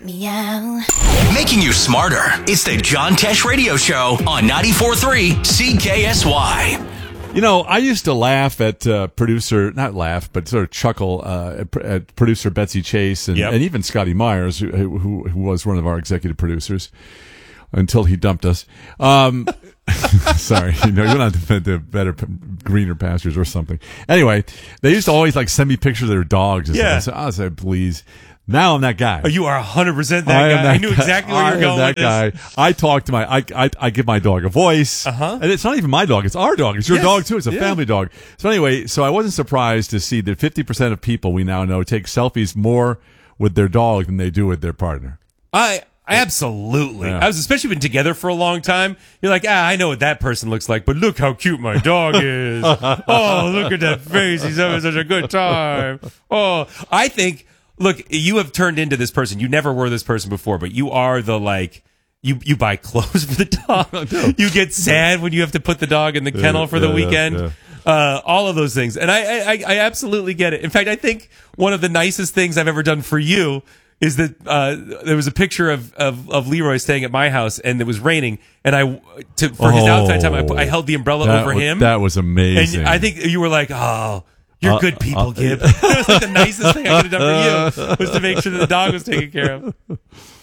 Meow. Making you smarter. It's the John Tesh Radio Show on 94.3 CKSY. You know, I used to laugh at not laugh, but sort of chuckle at producer Betsy Chase and even Scotty Myers, who was one of our executive producers until he dumped us. Sorry, you went on to better, greener pastures or something. Anyway, they used to always send me pictures of their dogs. And stuff. I said, please. Now I'm that guy. Oh, you are 100% that guy. I knew exactly where you were going with this. I talk to I give my dog a voice. And it's not even my dog. It's our dog. It's your dog, too. It's a family dog. So anyway, I wasn't surprised to see that 50% of people we now know take selfies more with their dog than they do with their partner. Absolutely. I was especially been together for a long time. You're like, I know what that person looks like, but look how cute my dog is. Oh, look at that face. He's having such a good time. Oh, I think, look, you have turned into this person. You never were this person before, but you are the you buy clothes for the dog. You get sad when you have to put the dog in the kennel for the weekend. All of those things. And I absolutely get it. In fact, I think one of the nicest things I've ever done for you is that there was a picture of Leroy staying at my house, and it was raining, and for his outside time, I held the umbrella over him. That was amazing. And I think you were like, oh, you're good people, Gib. It was the nicest thing I could have done for you was to make sure that the dog was taken care of.